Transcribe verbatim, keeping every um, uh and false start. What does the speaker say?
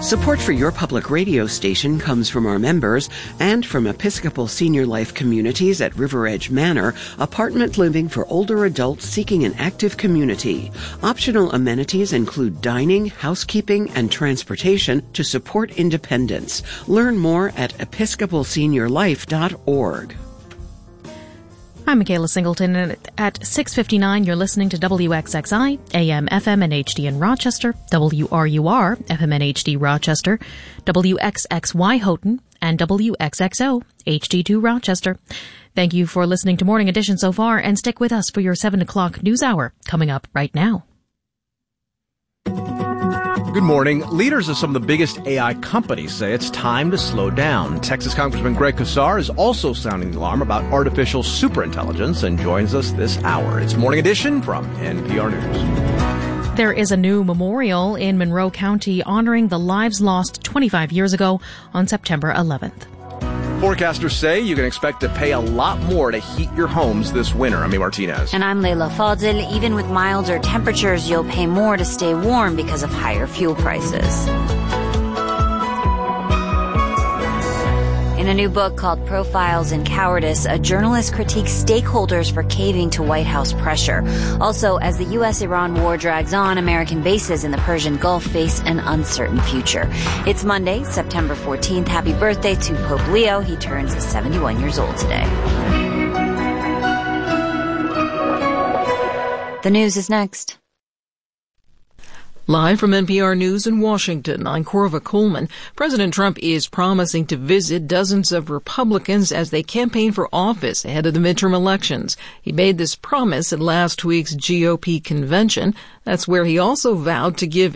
Support for your public radio station comes from our members and from Episcopal Senior Life Communities at River Edge Manor, apartment living for older adults seeking an active community. Optional amenities include dining, housekeeping, and transportation to support independence. Learn more at episcopal senior life dot org. I'm Michaela Singleton, and at six fifty-nine, you're listening to W X X I, A M, F M, and H D in Rochester, W R U R, F M and H D Rochester, W X X Y Houghton, and W X X O, H D two Rochester. Thank you for listening to Morning Edition so far, and stick with us for your seven o'clock news hour coming up right now. Good morning. Leaders of some of the biggest A I companies say it's time to slow down. Texas Congressman Greg Casar is also sounding the alarm about artificial superintelligence and joins us this hour. It's Morning Edition from N P R News. There is a new memorial in Monroe County honoring the lives lost twenty-five years ago on September eleventh. Forecasters say you can expect to pay a lot more to heat your homes this winter. I'm A. Martinez. And I'm Leila Fadil. Even with milder temperatures, you'll pay more to stay warm because of higher fuel prices. In a new book called Profiles in Cowardice, a journalist critiques stakeholders for caving to White House pressure. Also, as the U S Iran war drags on, American bases in the Persian Gulf face an uncertain future. It's Monday, September fourteenth. Happy birthday to Pope Leo. He turns seventy-one years old today. The news is next. Live from N P R News in Washington, I'm Corva Coleman. President Trump is promising to visit dozens of Republicans as they campaign for office ahead of the midterm elections. He made this promise at last week's G O P convention. That's where he also vowed to give